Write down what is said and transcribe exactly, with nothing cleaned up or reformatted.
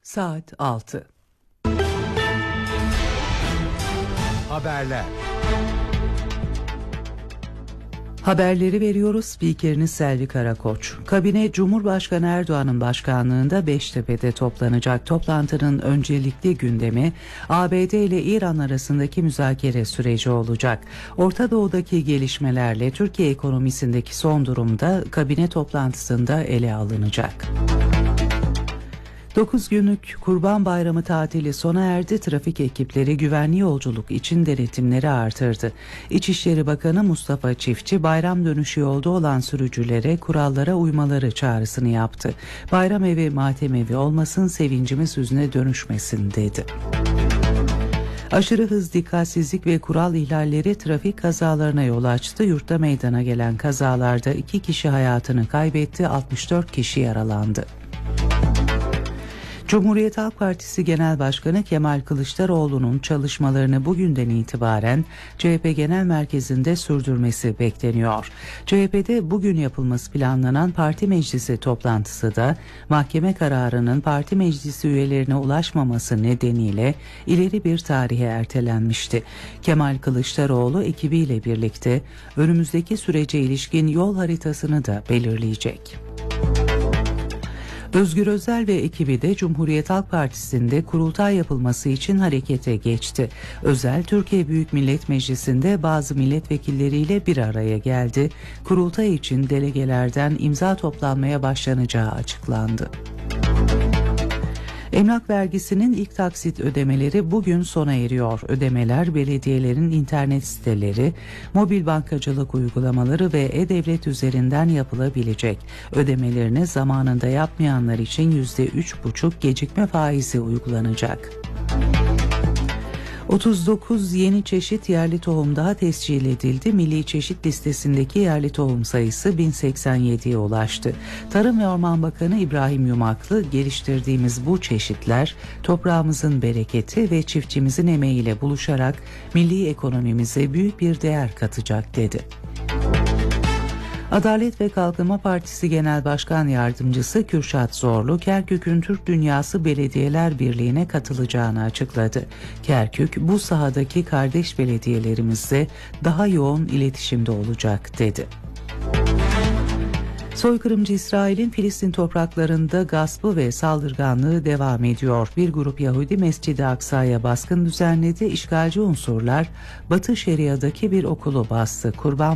Saat altı. Haberler. Haberleri veriyoruz. Spikeriniz Selvi Karakoç. Kabine Cumhurbaşkanı Erdoğan'ın başkanlığında Beştepe'de toplanacak. Toplantının öncelikli gündemi A B D ile İran arasındaki müzakere süreci olacak. Orta Doğu'daki gelişmelerle Türkiye ekonomisindeki son durumda kabine toplantısında ele alınacak. dokuz günlük Kurban Bayramı tatili sona erdi. Trafik ekipleri güvenli yolculuk için denetimleri artırdı. İçişleri Bakanı Mustafa Çiftçi bayram dönüşü yolda olan sürücülere kurallara uymaları çağrısını yaptı. Bayram evi matem evi olmasın, sevincimiz hüzne dönüşmesin dedi. Aşırı hız, dikkatsizlik ve kural ihlalleri trafik kazalarına yol açtı. Yurtta meydana gelen kazalarda iki kişi hayatını kaybetti, altmış dört kişi yaralandı. Cumhuriyet Halk Partisi Genel Başkanı Kemal Kılıçdaroğlu'nun çalışmalarını bugünden itibaren C H P Genel Merkezi'nde sürdürmesi bekleniyor. C H P'de bugün yapılması planlanan parti meclisi toplantısı da mahkeme kararının parti meclisi üyelerine ulaşmaması nedeniyle ileri bir tarihe ertelenmişti. Kemal Kılıçdaroğlu ekibiyle birlikte önümüzdeki sürece ilişkin yol haritasını da belirleyecek. Özgür Özel ve ekibi de Cumhuriyet Halk Partisi'nde kurultay yapılması için harekete geçti. Özel, Türkiye Büyük Millet Meclisi'nde bazı milletvekilleriyle bir araya geldi. Kurultay için delegelerden imza toplanmaya başlanacağı açıklandı. Emlak vergisinin ilk taksit ödemeleri bugün sona eriyor. Ödemeler belediyelerin internet siteleri, mobil bankacılık uygulamaları ve e-devlet üzerinden yapılabilecek. Ödemelerini zamanında yapmayanlar için yüzde üç buçuk gecikme faizi uygulanacak. otuz dokuz yeni çeşit yerli tohum daha tescil edildi. Milli Çeşit Listesi'ndeki yerli tohum sayısı bin seksen yediye ulaştı. Tarım ve Orman Bakanı İbrahim Yumaklı, geliştirdiğimiz bu çeşitler toprağımızın bereketi ve çiftçimizin emeğiyle buluşarak milli ekonomimize büyük bir değer katacak dedi. Adalet ve Kalkınma Partisi Genel Başkan Yardımcısı Kürşat Zorlu, Kerkük'ün Türk Dünyası Belediyeler Birliği'ne katılacağını açıkladı. Kerkük, bu sahadaki kardeş belediyelerimizle daha yoğun iletişimde olacak dedi. Soykırımcı İsrail'in Filistin topraklarında gaspı ve saldırganlığı devam ediyor. Bir grup Yahudi Mescid-i Aksa'ya baskın düzenledi. İşgalci unsurlar Batı Şeria'daki bir okulu bastı. Kurban